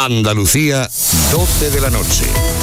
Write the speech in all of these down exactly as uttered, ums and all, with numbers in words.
Andalucía, doce de la noche.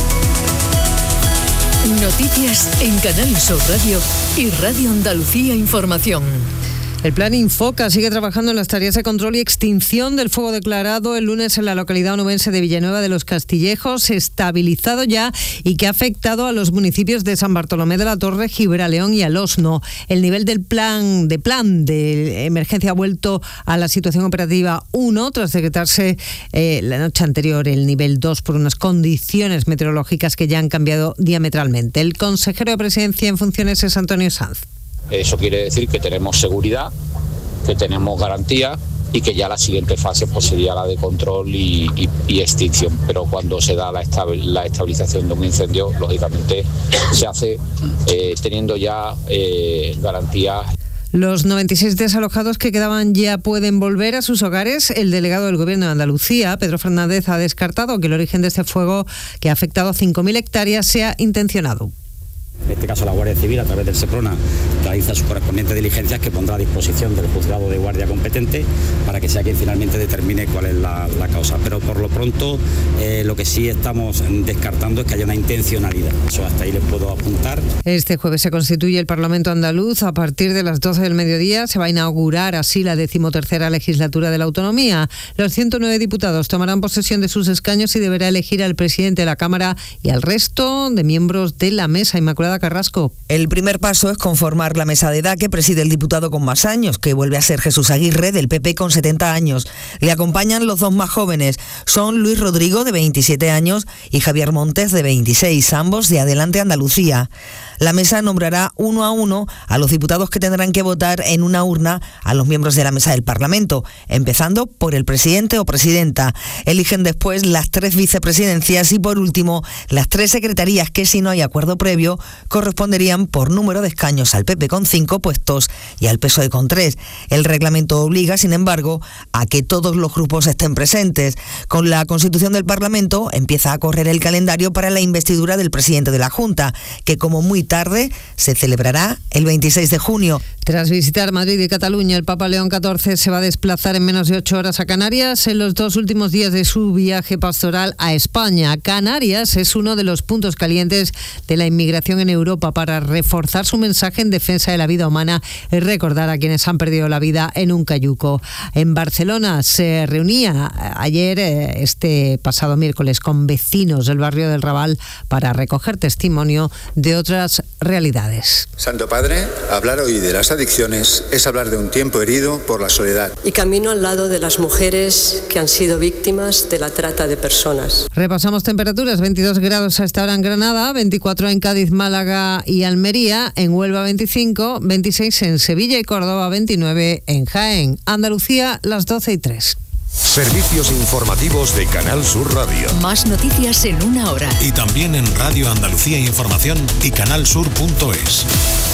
Noticias en Canal Sur Radio y Radio Andalucía Información. El Plan Infoca sigue trabajando en las tareas de control y extinción del fuego declarado el lunes en la localidad onubense de Villanueva de los Castillejos, estabilizado ya y que ha afectado a los municipios de San Bartolomé de la Torre, Gibraleón y Alosno. El nivel del plan de plan de emergencia ha vuelto a la situación operativa uno tras decretarse eh, la noche anterior el nivel dos por unas condiciones meteorológicas que ya han cambiado diametralmente. El consejero de Presidencia en funciones es Antonio Sanz. Eso quiere decir que tenemos seguridad, que tenemos garantía y que ya la siguiente fase pues, sería la de control y, y, y extinción. Pero cuando se da la, estabil, la estabilización de un incendio, lógicamente se hace eh, teniendo ya eh, garantía. Los noventa y seis desalojados que quedaban ya pueden volver a sus hogares. El delegado del Gobierno de Andalucía, Pedro Fernández, ha descartado que el origen de este fuego, que ha afectado a cinco mil hectáreas, sea intencionado. En este caso, la Guardia Civil, a través del SEPRONA, realiza sus correspondientes diligencias que pondrá a disposición del juzgado de guardia competente para que sea quien finalmente determine cuál es la, la causa. Pero por lo pronto, eh, lo que sí estamos descartando es que haya una intencionalidad. Eso hasta ahí les puedo apuntar. Este jueves se constituye el Parlamento andaluz. A partir de las doce del mediodía se va a inaugurar así la decimotercera legislatura de la autonomía. Los ciento nueve diputados tomarán posesión de sus escaños y deberá elegir al presidente de la Cámara y al resto de miembros de la mesa. Inmaculada Carrasco. El primer paso es conformar la mesa de edad que preside el diputado con más años, que vuelve a ser Jesús Aguirre, del P P, con setenta años. Le acompañan los dos más jóvenes. Son Luis Rodrigo, de veintisiete años, y Javier Montes, de veintiséis, ambos de Adelante Andalucía. La mesa nombrará uno a uno a los diputados que tendrán que votar en una urna a los miembros de la mesa del Parlamento, empezando por el presidente o presidenta. Eligen después las tres vicepresidencias y, por último, las tres secretarías que, si no hay acuerdo previo, corresponderían por número de escaños al P P con cinco puestos y al P S O E con tres. El reglamento obliga, sin embargo, a que todos los grupos estén presentes. Con la constitución del Parlamento empieza a correr el calendario para la investidura del presidente de la Junta, que como muy tarde se celebrará el veintiséis de junio. Tras visitar Madrid y Cataluña, el Papa León catorce se va a desplazar en menos de ocho horas a Canarias en los dos últimos días de su viaje pastoral a España. Canarias es uno de los puntos calientes de la inmigración en Europa para reforzar su mensaje en defensa de la vida humana y recordar a quienes han perdido la vida en un cayuco. En Barcelona se reunía ayer, este pasado miércoles, con vecinos del barrio del Raval para recoger testimonio de otras realidades. Santo Padre, hablar hoy de las adicciones es hablar de un tiempo herido por la soledad. Y camino al lado de las mujeres que han sido víctimas de la trata de personas. Repasamos temperaturas: veintidós grados a esta hora en Granada, veinticuatro en Cádiz, Málaga y Almería, en Huelva veinticinco, veintiséis en Sevilla y Córdoba, veintinueve en Jaén. Andalucía, las doce y tres. Servicios informativos de Canal Sur Radio. Más noticias en una hora. Y también en Radio Andalucía Información y canalsur punto es.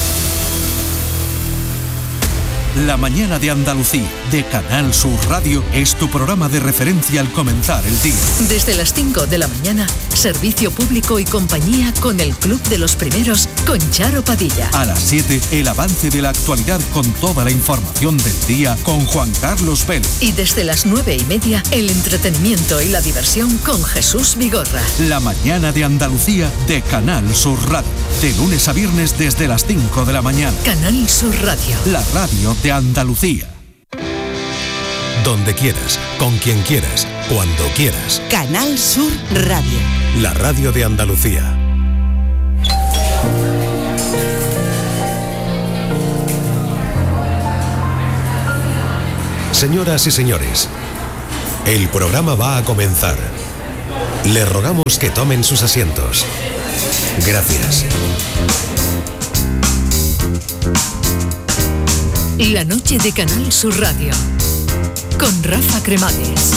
La mañana de Andalucía, de Canal Sur Radio, es tu programa de referencia al comenzar el día. Desde las cinco de la mañana, servicio público y compañía con el Club de los Primeros, con Charo Padilla. A las siete, el avance de la actualidad con toda la información del día con Juan Carlos Vélez. Y desde las nueve y media, el entretenimiento y la diversión con Jesús Vigorra. La mañana de Andalucía, de Canal Sur Radio. De lunes a viernes desde las cinco de la mañana. Canal Sur Radio. La radio de Andalucía. Donde quieras, con quien quieras, cuando quieras. Canal Sur Radio. La radio de Andalucía. Señoras y señores, el programa va a comenzar. Les rogamos que tomen sus asientos. Gracias. La noche de Canal Sur Radio con Rafa Cremades.